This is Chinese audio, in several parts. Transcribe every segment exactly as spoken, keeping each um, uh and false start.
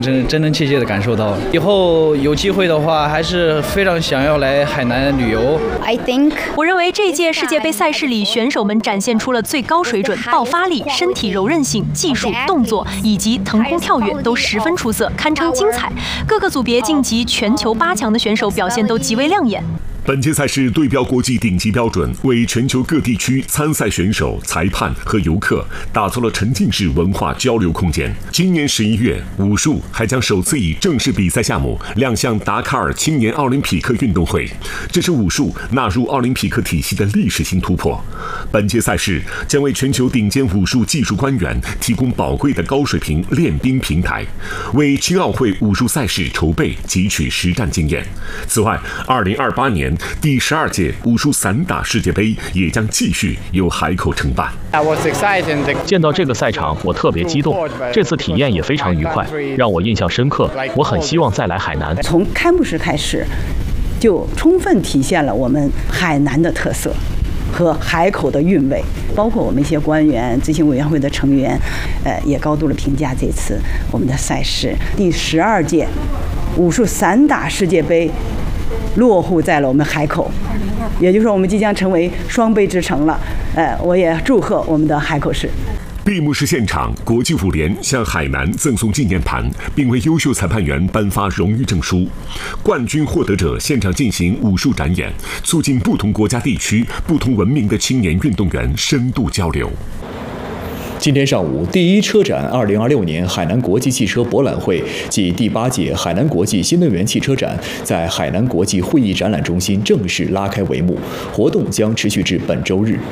真真真切切的感受到，以后有机会的话，还是非常想要来海南旅游。 I think， 我认为这届世界杯赛事里，选手们展现出了最高水准，爆发力、身体柔韧性、技术、动作以及腾空跳跃都十分出色，堪称精彩。各个组别晋级全球八强的选手表现都极为亮眼。 本届赛事对标国际顶级标准，为全球各地区参赛选手、裁判和游客打造了沉浸式文化交流空间。今年十一月，武术还将首次以正式比赛项目亮相达喀尔青年奥林匹克运动会，这是武术纳入奥林匹克体系的历史性突破。本届赛事将为全球顶尖武术技术官员提供宝贵的高水平练兵平台，为青奥会武术赛事筹备汲取实战经验。此外，二零二八年第十二届武术散打世界杯也将继续由海口承办。 见到这个赛场，我特别激动，这次体验也非常愉快，让我印象深刻。我很希望再来海南。 从开幕式开始，就充分体现了我们海南的特色和海口的韵味，包括我们一些官员、执行委员会的成员，呃，也高度的评价这次我们的赛事。第十二届武术散打世界杯落户在了我们海口，也就是说我们即将成为双杯之城了。呃，我也祝贺我们的海口市。 闭幕式现场，国际舞联向海南赠送纪念盘，并为优秀裁判员颁发荣誉证书。冠军获得者现场进行武术展演，促进不同国家地区、不同文明的青年运动员深度交流。 今天上午，第一车展二零二六年海南国际汽车博览会暨第八届海南国际新能源汽车展在海南国际会议展览中心正式拉开帷幕，活动将持续至本周日。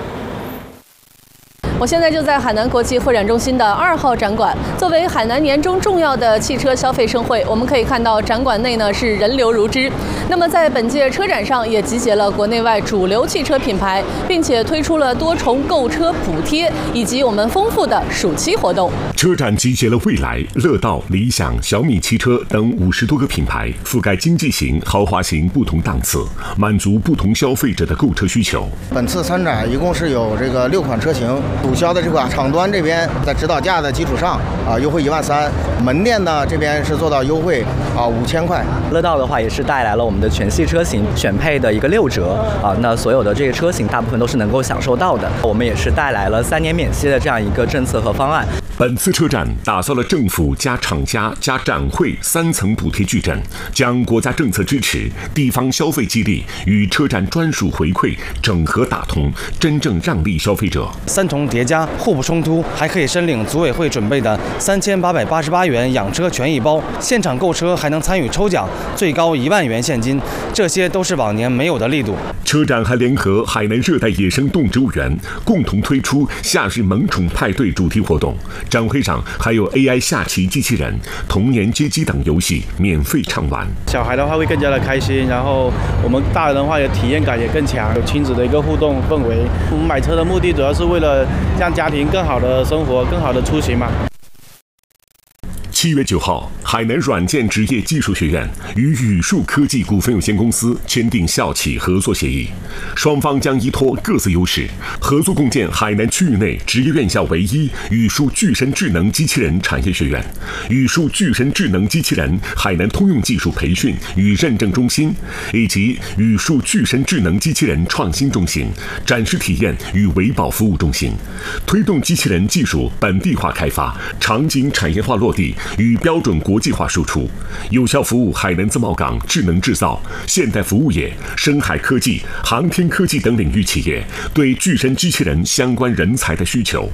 我现在就在海南国际会展中心的二号展馆。作为海南年中重要的汽车消费盛会，我们可以看到展馆内呢是人流如织。那么在本届车展上，也集结了国内外主流汽车品牌，并且推出了多重购车补贴以及我们丰富的暑期活动。 车展集结了蔚来、乐道、理想、小米汽车等五十多个品牌，覆盖经济型、豪华型不同档次，满足不同消费者的购车需求。 本次参展一共是有这个六款车型。主销的这款厂端这边在指导价的基础上啊优惠一万三，门店呢这边是做到优惠啊五千块。 乐道的话也是带来了我们的全系车型选配的一个六折啊，那所有的这个车型大部分都是能够享受到的。我们也是带来了三年免息的这样一个政策和方案。 本次车展打造了政府加厂家加展会三层补贴矩阵，将国家政策支持、地方消费激励与车展专属回馈整合打通，真正让利消费者。 三重叠加，互不冲突，还可以申领组委会准备的三千八百八十八元养车权益包，现场购车还能参与抽奖，最高一万元现金，这些都是往年没有的力度。 车展还联合海南热带野生动植物园，共同推出夏日萌宠派对主题活动。展会上还有 A I 下棋机器人、童年街机等游戏免费畅玩。 小孩的话会更加的开心，然后我们大人的话也体验感也更强，有亲子的一个互动氛围。我们买车的目的主要是为了让家庭更好的生活、更好的出行嘛。 七月九号，海南软件职业技术学院与宇树科技股份有限公司签订校企合作协议，双方将依托各自优势，合作共建海南区域内职业院校唯一宇树具身智能机器人产业学院、宇树具身智能机器人海南通用技术培训与认证中心，以及宇树具身智能机器人创新中心、展示体验与维保服务中心，推动机器人技术本地化开发、场景产业化落地与标准国际化输出，有效服务海南自贸港智能制造、现代服务业、深海科技、航天科技等领域企业对具身机器人相关人才的需求。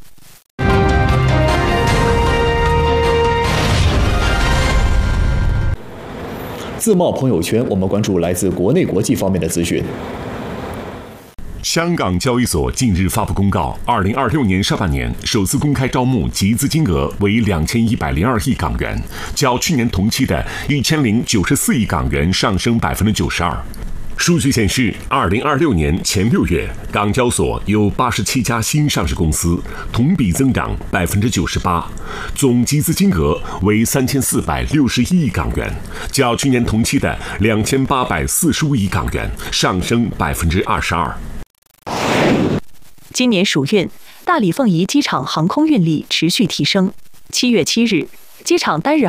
自贸朋友圈，我们关注来自国内国际方面的资讯。 香港交易所近日发布公告，二零二六年上半年首次公开招募集资金额为两千一百零二亿港元，较去年同期的一千零九十四亿港元上升百分之九十二。数据显示，二零二六年前六月，港交所有八十七家新上市公司，同比增长百分之九十八，总集资金额为三千四百六十一亿港元，较去年同期的两千八百四十五亿港元上升百分之二十二。 今年暑运，大理凤仪机场航空运力持续提升。七月七日， 机场单日